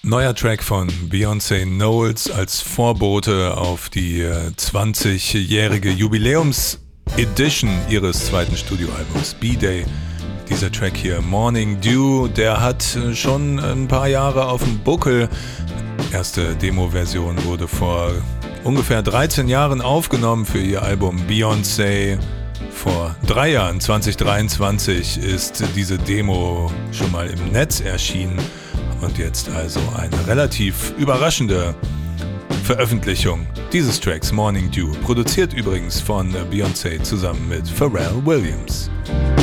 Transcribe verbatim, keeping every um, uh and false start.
Neuer Track von Beyoncé Knowles als Vorbote auf die zwanzigjährige Jubiläums-Edition ihres zweiten Studioalbums B-Day. Dieser Track hier, Morning Dew, der hat schon ein paar Jahre auf dem Buckel. Erste Demo-Version wurde vor ungefähr dreizehn Jahren aufgenommen für ihr Album Beyoncé. Vor drei Jahren, zwanzig dreiundzwanzig, ist diese Demo schon mal im Netz erschienen. Und jetzt also eine relativ überraschende Veröffentlichung dieses Tracks Morning Dew, produziert übrigens von Beyoncé zusammen mit Pharrell Williams.